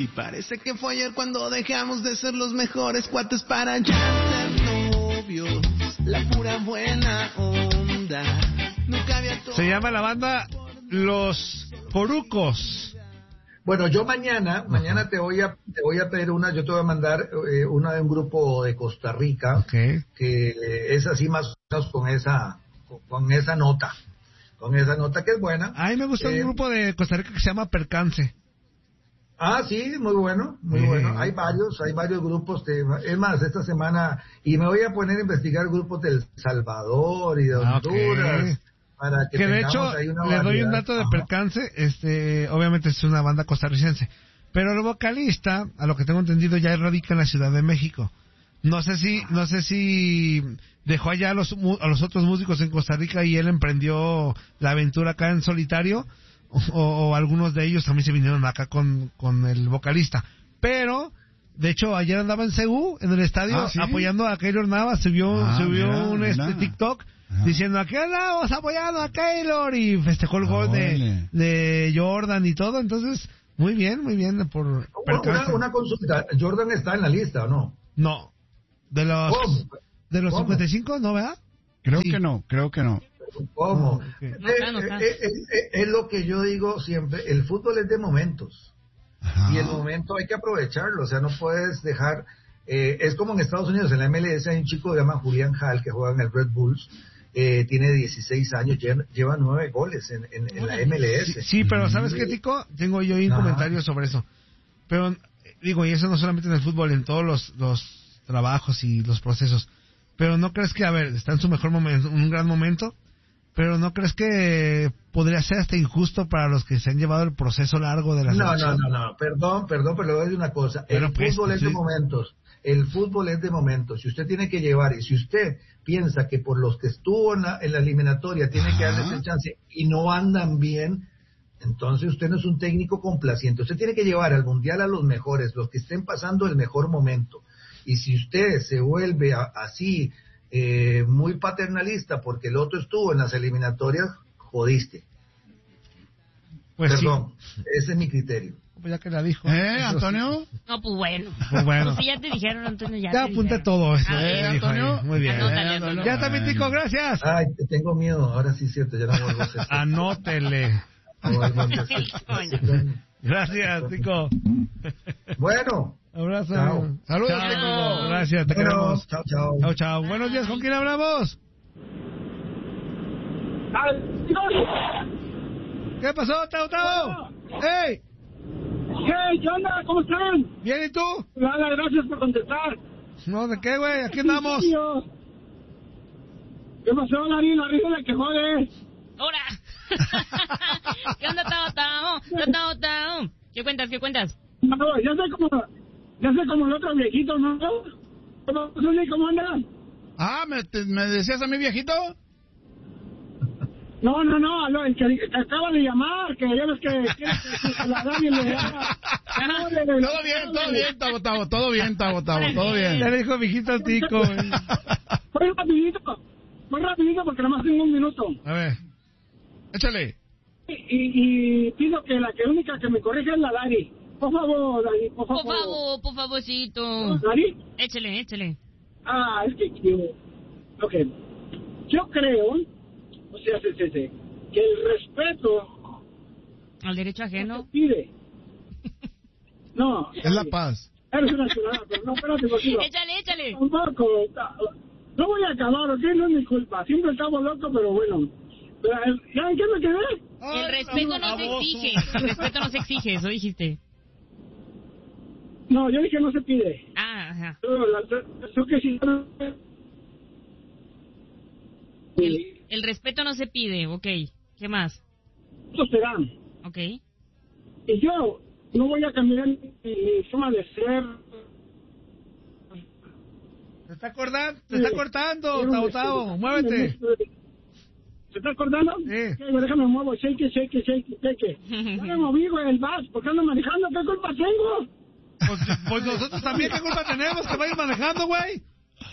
Y parece que fue ayer cuando dejamos de ser los mejores cuates para ya ser novios. La pura buena onda. Nunca había todo. Se llama la banda Los Corucos. Bueno, yo mañana te voy a pedir yo te voy a mandar una de un grupo de Costa Rica, Okay. Que es así más o menos con esa nota que es buena. A mí me gusta un grupo de Costa Rica que se llama Percance. Ah, sí, muy bueno, muy bueno. Hay varios grupos. Es más, esta semana, y me voy a poner a investigar grupos de El Salvador y de Honduras. Okay. Para que de hecho, ahí una le doy variedad. un dato de Ajá. Percance, obviamente es una banda costarricense, pero el vocalista, a lo que tengo entendido, ya radica en la Ciudad de México. No sé si dejó allá a los otros músicos en Costa Rica y él emprendió la aventura acá en solitario, o algunos de ellos también se vinieron acá con el vocalista. Pero, de hecho, ayer andaba en CU, en el estadio, ¿sí? Apoyando a Keylor Navas, subió un mira. TikTok diciendo, aquí andamos apoyando a Keylor, y festejó el gol de Jordan y todo. Entonces, muy bien por Percance. Una consulta, ¿Jordan está en la lista o no? No. De los 55, ¿no, verdad? Creo Sí. que no. ¿Cómo? Okay. Es lo que yo digo siempre, el fútbol es de momentos. Ajá. Y el momento hay que aprovecharlo, o sea, no puedes dejar... es como en Estados Unidos, en la MLS hay un chico que se llama Julian Hall, que juega en el Red Bulls, tiene 16 años, lleva 9 goles en la MLS. Sí, pero ¿sabes qué, Tico? Tengo yo ahí un comentario sobre eso. Pero, digo, y eso no solamente en el fútbol, en todos los trabajos y los procesos. Pero ¿no crees que, está en su mejor momento, un gran momento? Pero ¿no crees que podría ser hasta injusto para los que se han llevado el proceso largo de la selección? No, perdón, pero le voy a decir una cosa. El fútbol es de momentos. El fútbol es de momentos. Si usted tiene que llevar, y si usted piensa que por los que estuvo en la eliminatoria tiene que darles el chance y no andan bien, entonces usted no es un técnico complaciente. Usted tiene que llevar al mundial a los mejores, los que estén pasando el mejor momento. Y si usted se vuelve así muy paternalista porque el otro estuvo en las eliminatorias, jodiste. Pues perdón, sí. Ese es mi criterio. Pues ya que la dijo. ¿Antonio? No, pues bueno. Pues si ya te dijeron, Antonio, ya apunté todo eso. Antonio. Muy bien. Anótale. Ya también, Tico, gracias. Ay, tengo miedo. Ahora sí es cierto, ya no vuelvo a hacer. Anótele. Gracias, Tico. Bueno. Abrazo. Chao. Saludos, Chao. Tico. Gracias, te queremos. Chao. Chao. Buenos días, ¿con quién hablamos? ¿Qué pasó, Tao? ¡Hey! ¿Qué onda? ¿Cómo están? ¿Bien y tú? Nada, gracias por contestar. No, ¿de qué, güey? Aquí andamos. ¿Qué pasó, Larry? La risa de que jode. ¡Hora! ¿Qué onda, Tao? ¿Qué cuentas? No, ya sé como el otro viejito, ¿no? ¿Cómo andas? ¿me decías a mi viejito? No, el que acaba de llamar, que ya ves que la Dani le haga. Todo bien, Tavo, todo bien. Ya le dijo mijito Tico. Muy rapidito porque nada más tengo un minuto. A ver. Échale. Y pido que la única que me corrija es la Dani. Por favor, Dani, por favor. Por favorcito. ¿Dani? Échale. Es que ok. Yo creo, o sea, que el respeto al derecho ajeno no se pide. No. Es la paz. Eres una ciudadana, pero no, espérate, contigo. Échale. Tampoco. No voy a acabar, ¿ok? No es mi culpa. Siempre estamos locos, pero bueno. ¿Ya en qué me quedé? El respeto no se exige, eso dijiste. No, yo dije no se pide. Ajá. Eso que sí. El respeto no se pide, ok. ¿Qué más? Eso se dan. Ok. Y yo no voy a cambiar mi forma de ser. Se está cortando, Tao, muévete. ¿Se está acordando? Sí. Déjame muevo, shake. No me moví, güey, el bus, porque ando manejando, ¿qué culpa tengo? Pues nosotros también, ¿qué culpa tenemos que vayas manejando, güey?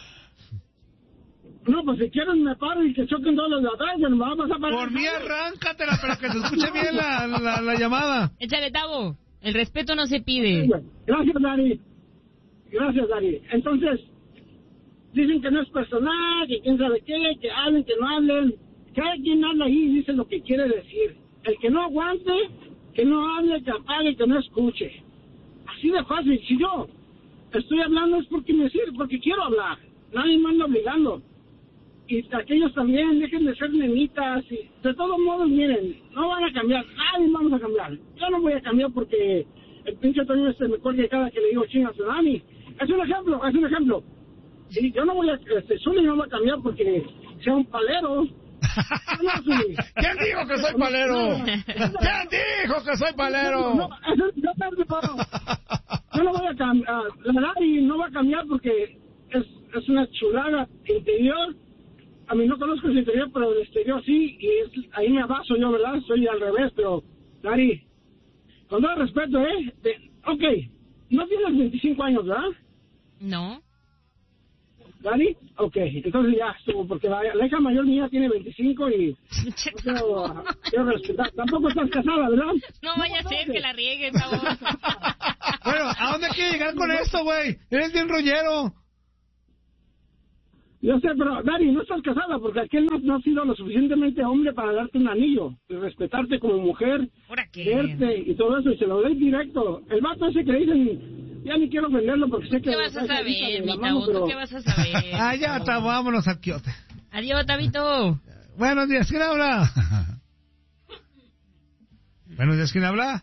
No, pues si quieren me paro y que choquen todos los de atrás, me va a pasar para... Por mí arráncatela, pero que se escuche bien la llamada. Échale, Tavo. El respeto no se pide. Gracias, Dari. Gracias, Dari. Entonces, dicen que no es personal, que quién sabe qué, que hablen, que no hablen. Cada quien habla ahí y dice lo que quiere decir. El que no aguante, que no hable, que apague, que no escuche. Así de fácil. Si yo estoy hablando es porque me sirve, porque quiero hablar. Nadie me anda obligando. Y aquellos también, dejen de ser nenitas. Y de todos modos, miren, no van a cambiar. Nadie vamos a cambiar. Yo no voy a cambiar porque el pinche Toño me cuelga cada que le digo chingas a Dani. Es un ejemplo. Sí, yo no voy a, Zuli no va a cambiar porque sea un palero. ¿Quién dijo que soy palero? ¿Quién dijo que soy palero? Yo no voy a cambiar. La Dani no va a cambiar porque es una chulada interior. A mí no conozco el interior, pero el exterior sí, y ahí me abaso yo, ¿verdad? Soy al revés, pero, Dari, con todo respeto, ok, no tienes 25 años, ¿verdad? No. ¿Dari? Ok, entonces ya estuvo, porque la hija mayor mía tiene 25 y quiero respetar. Tampoco estás casada, ¿verdad? No vaya a ser que la riegue, por favor. Bueno, ¿a dónde quieres llegar con esto, güey? Eres bien rollero. Yo sé, pero Dari, no estás casada porque aquel no ha sido lo suficientemente hombre para darte un anillo y respetarte como mujer, verte y todo eso, y se lo doy directo. El vato ese que le dicen, ya ni quiero ofenderlo porque sé que... ¿Qué vas a saber, mi Tavo? ¿Tú qué vas a saber? Ah, ya, Tavo, vámonos al quiote. Adiós, Tabito. Buenos días, ¿quién habla? Buenos días, ¿quién habla?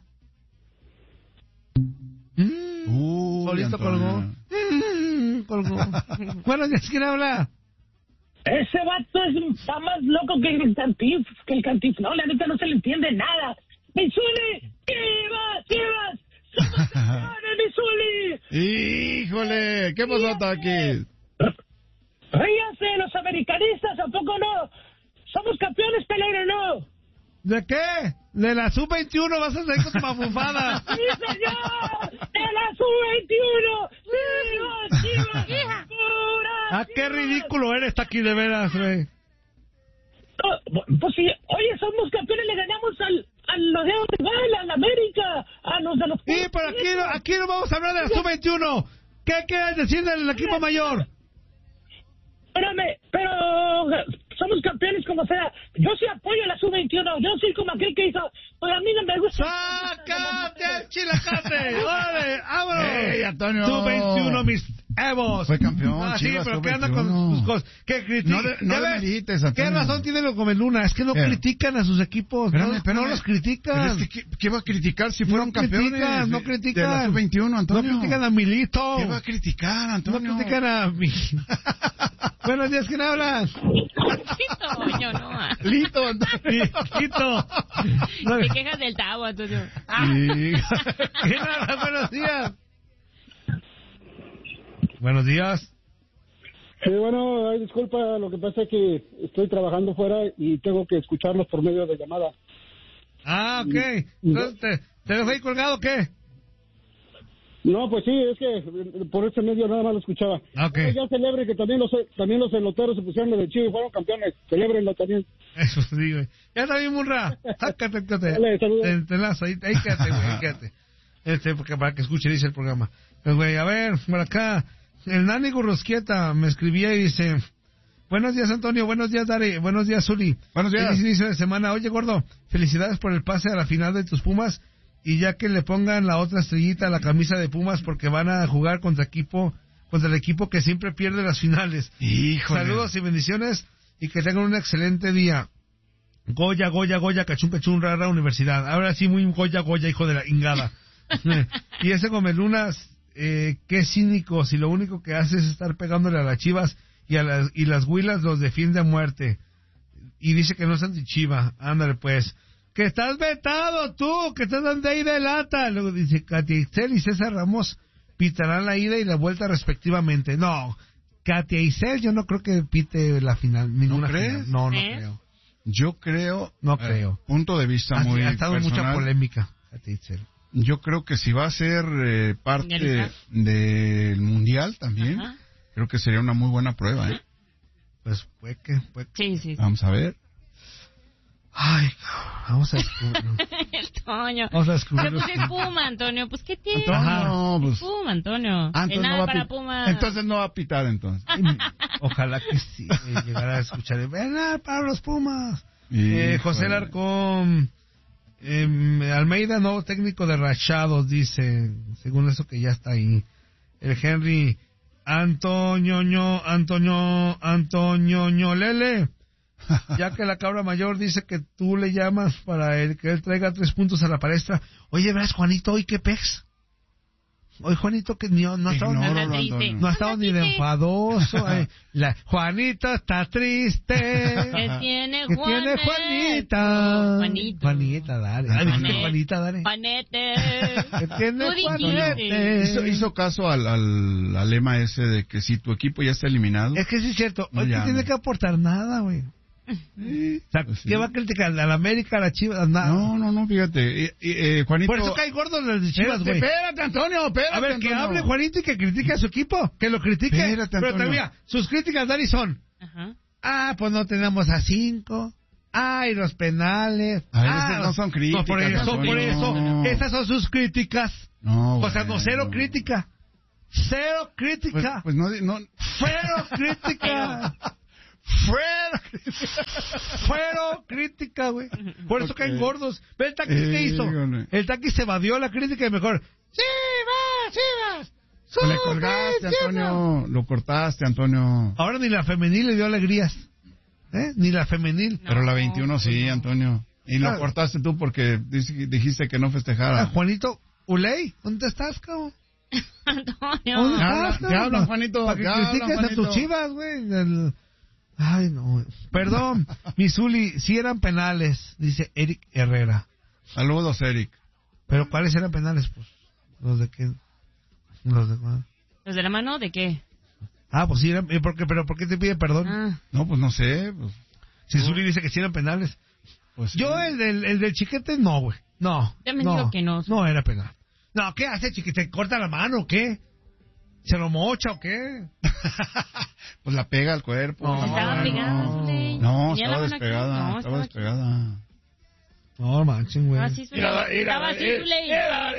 Solito colgó. Colgó. Buenos días, ¿quién habla? Ese vato está más loco que el Cantinflón, la neta no se le entiende nada. ¡Misuli! ¡Chivas! ¡Somos campeones, Misuli! ¡Híjole! ¿Qué pasó, Taquis? Ríanse, los americanistas, ¿a poco no? ¡Somos campeones, Pelero, no! ¿De qué? De la sub-21 vas a salir con tu mafufada. ¡Sí, señor! ¡De la sub-21! ¡Chivas! Ah, qué ridículo eres, Taqui, de veras, güey. Pues sí, oye, somos campeones, le ganamos a los de Rival, a la América, a los de los... Sí, pero aquí no vamos a hablar de la sub-21. ¿Qué quieres decir del equipo mayor? Espérame, pero somos campeones como sea. Yo sí apoyo a la sub-21. Yo soy como aquel que hizo. Pues a mí no me gusta. ¡Sácate el chilacate! ¡Órale, vámonos! ¡Ey, Antonio! Sub-21, mis Evos. Fue campeón, sí, Chivas, pero ¿qué anda con sus cosas? ¿Qué critica? No demerites, Antonio. ¿Qué razón tiene los Gomeluna? Es que no critican a sus equipos. Espérame. No los critican. Pero es que, ¿qué va a criticar si fueron campeones? No critican. De la sub-21, Antonio. No critican a Milito. ¿Qué va a criticar, Antonio? No critican a mi... Buenos días, ¿quién habla? Lito, yo no. Lito, Antonio. Lito. Te quejas del Tavo, Antonio. ¿Quién habla? Buenos días. Buenos días. Sí, bueno, disculpa, lo que pasa es que estoy trabajando fuera y tengo que escucharlos por medio de llamada. Ah, ok. Entonces, ¿te dejo ahí colgado o qué? No, pues sí, es que por ese medio nada más lo escuchaba. Okay. Ya celebre que también los peloteros se pusieron de chivo y fueron campeones. Celébrenlo también. Eso sí, güey. Ya está bien, Munra. Sácate. Dale, saludos. Te enlazo. Ahí quédate, güey. Ahí quédate. Porque para que escuche, dice el programa. Pues, güey, a ver, por acá. El Nani Gurrosquieta me escribía y dice... Buenos días, Antonio. Buenos días, Dari. Buenos días, Zuli. Buenos días. Feliz inicio de semana. Oye, gordo, felicidades por el pase a la final de tus Pumas. Y ya que le pongan la otra estrellita a la camisa de Pumas porque van a jugar contra el equipo que siempre pierde las finales. Híjole. Saludos y bendiciones y que tengan un excelente día. Goya, cachún, rara universidad. Ahora sí, muy Goya, hijo de la ingada. Y ese Gomelunas, qué cínico, si lo único que hace es estar pegándole a las Chivas y las Huilas los defiende a muerte. Y dice que no es anti-Chiva. Ándale, pues. Que estás vetado tú, que estás dando ahí de lata. Luego dice Katia Isel y César Ramos pitarán la ida y la vuelta respectivamente. No, Katia Isel yo no creo que pite la final, ninguna. ¿No crees? Final. No creo. Yo creo. No creo. Punto de vista muy ha estado personal. Mucha polémica, Katia Isel. Yo creo que si va a ser parte del Mundial también, creo que sería una muy buena prueba, ¿eh? Pues puede que. Sí. Vamos a ver. Ay, vamos a descubrir. Antonio. Vamos a descubrir. Pero pues es Puma, Antonio. Pues, ¿qué tiene? Antonio, pues... Puma, Antonio. Entonces nada no va para a Puma. Entonces no va a pitar, entonces. Ojalá que sí, llegara a escuchar. Ven para los Pumas. Híjole. José Larcón. Almeida, nuevo técnico de Rachados, dice. Según eso que ya está ahí. El Henry. Antonio Lele. Ya que la cabra mayor dice que tú le llamas para que él traiga 3 puntos a la palestra. Oye, ¿ves, Juanito, hoy qué pex? Hoy Juanito que no ha estado, no ha estado ni de enfadoso. Juanito está triste. ¿Qué tiene Juanita? Juanita, dale. Juanita, dale. Juanete. ¿Qué tiene Juanete? Hizo caso al lema ese de que si tu equipo ya está eliminado. Es que sí es cierto. No Hoy no llama. tiene que aportar nada, güey. Sí, O sea, pues sí. ¿qué va a criticar? ¿A la América, a la Chivas? Nada. No, fíjate. Juanito... Por eso cae gordo los de Chivas, güey. Espérate, Antonio, espérate. A ver, que Antonio. hable Juanito y que critique a su equipo. Que lo critique. Espérate, pero Antonio. también, sus críticas, Dani, son... Ajá. Pues no tenemos a 5. Y los penales. Esas no son críticas. No, por eso. Esas son sus críticas. No, O sea, no, cero crítica. Cero crítica. Pues no. Cero crítica. Fueron crítica, güey. Por eso caen gordos. Ve el Taquis que hizo. El Taquis se evadió la crítica y mejor. ¡Chivas! Le colgaste, Antonio. Lo cortaste, Antonio. Ahora ni la femenil le dio alegrías. Ni la femenil. Pero la 21 sí, Antonio. Y lo cortaste tú porque dijiste que no festejara. Juanito Uley, ¿dónde estás, cabrón? Antonio. ¿Dónde estás, Te hablan, Juanito. Para que te hablan, critiques a Juanito. tus Chivas, güey. Ay, no. Perdón, Misuli, sí eran penales, dice Eric Herrera. Saludos, Eric. ¿Pero cuáles eran penales? Pues, ¿los de qué? ¿Los de cuál? ¿Los de la mano de qué? Pues sí eran... ¿Pero por qué te pide perdón? No, pues no sé. Pues, Si Zuli dice que sí eran penales. pues sí. Yo, el del chiquete, no, güey. No. También digo que no. No era penal. No, ¿qué hace, chiquete? ¿Te corta la mano o qué? ¿Se lo mocha o qué? Pues la pega al cuerpo. No, Estaba pegada, Zuli. No, Tenía la estaba mano aquí. despegada. No, Estaba aquí. despegada. No, manchen, güey. Así, Zuli. Estaba así, Zuli.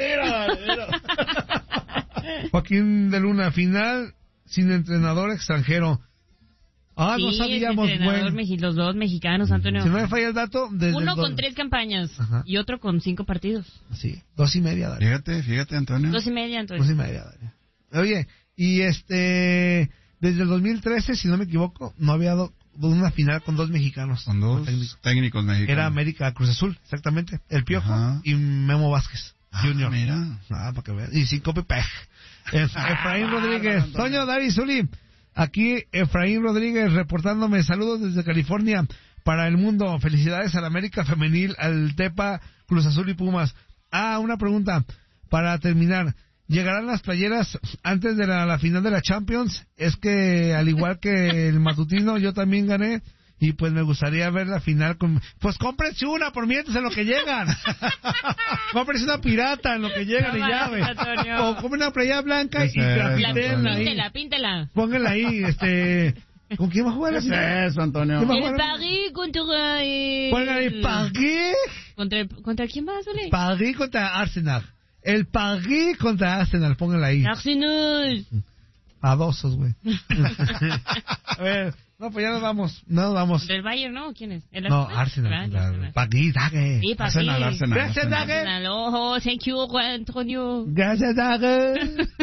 Joaquín de Luna, final sin entrenador extranjero. No sabíamos, güey. Los dos mexicanos, Antonio. Si no me falla el dato, desde Uno con 3 campañas. Ajá. Y otro con 5 partidos. Sí, 2.5, dale. Fíjate, Antonio. 2.5, Antonio. 2.5, dale. Oye, y desde el 2013, si no me equivoco, no había una final con 2 mexicanos. Con 2 técnicos mexicanos. Era América Cruz Azul, exactamente. El Piojo y Memo Vázquez Junior. Mira. Para que vean. Y sin copy-peg. Efraín Rodríguez. Toño, Dari, Zuli. Aquí Efraín Rodríguez reportándome. Saludos desde California para el mundo. Felicidades al América Femenil, al Tepa, Cruz Azul y Pumas. Una pregunta para terminar. ¿Llegarán las playeras antes de la final de la Champions? Es que, al igual que el matutino, yo también gané. Y pues me gustaría ver la final con... Pues cómprense una por mientras en lo que llegan. Cómprense una pirata en lo que llegan y ya, güey. O compren una playa blanca y grafitenla ahí. Píntela. Pónganla ahí, ¿con quién va a jugar la final? ¿Qué es eso, Antonio? El París contra... Pónganla ahí, París. ¿Contra quién va, Zuli? París contra Arsenal. El París contra Arsenal, pónganla ahí. Arsenal. Adosos, güey. A ver... No, pues ya nos vamos. ¿Del Bayern, no? ¿Quién es? Arsenal. París, Dague. Sí, París. Gracias, Dague. Oh, thank you, Antonio. Gracias, Dague.